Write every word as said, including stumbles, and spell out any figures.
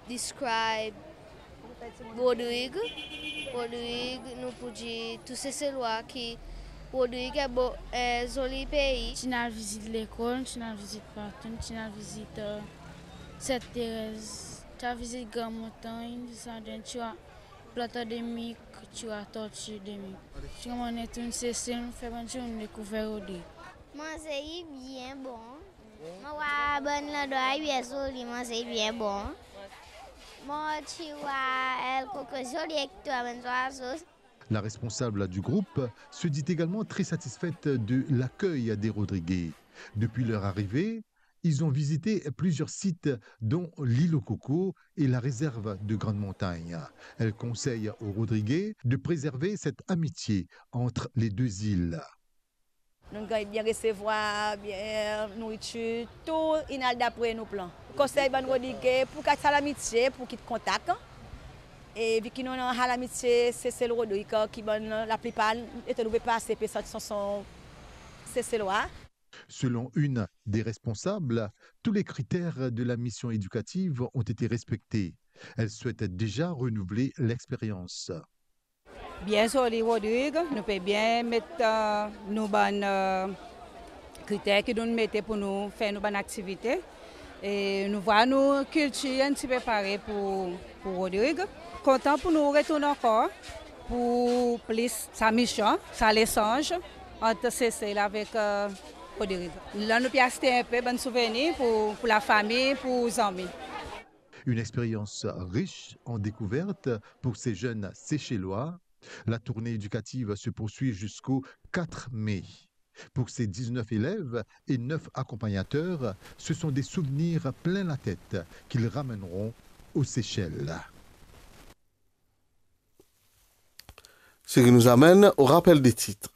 describe Rodrigue. Rodrigue, nous pouvons dire tous ces Célois qui Rodrigue est beau, est joli pays. Tu n'as visité l'école, tu n'as visité partout, tu n'as visité euh, Sainte-Thérèse, tu as visité Grand Montagne, tu as plateau de mic, tu as tortue de mic. Tu as mon étoile, c'est ça, nous faisons une découverte Rodrigue. Manger bien bon. Moi, bonne la doigt, bien joli, manger bien bon. Moi, tu vois, elle coque joli avec toi, ben toi, sauce. La responsable du groupe se dit également très satisfaite de l'accueil des Rodriguais. Depuis leur arrivée, ils ont visité plusieurs sites, dont l'île aux Cocos et la réserve de Grande Montagne. Elle conseille aux Rodriguais de préserver cette amitié entre les deux îles. Nous avons bien recevoir, bien nourriture, tout inal d'après nos plans. Conseil ban Rodriguais pour qu'il y ait l'amitié, pour qu'il y ait contact. Et vu qu'ils ont l'amitié, c'est le Rodrigue qui bonne la plupart et ne pas passer personnes qui sont c'est lois. Selon une des responsables, tous les critères de la mission éducative ont été respectés. Elle souhaite déjà renouveler l'expérience. Bien sûr, les Rodrigue, nous pouvons bien mettre euh, nos bonnes euh, critères que nous mettons pour nous faire nos bonnes activités. Et nous voyons nos cultures un petit peu pareilles pour, pour Rodrigue. Content pour nous retourner encore pour plus sa mission, sa l'échange entre Cécile avec euh, Rodrigue. Là, nous pouvons acheter un peu de souvenirs pour, pour la famille, pour les amis. Une expérience riche en découvertes pour ces jeunes Seychellois. La tournée éducative se poursuit jusqu'au quatre mai. Pour ces dix-neuf élèves et neuf accompagnateurs, ce sont des souvenirs plein la tête qu'ils ramèneront aux Seychelles. Ce qui nous amène au rappel des titres.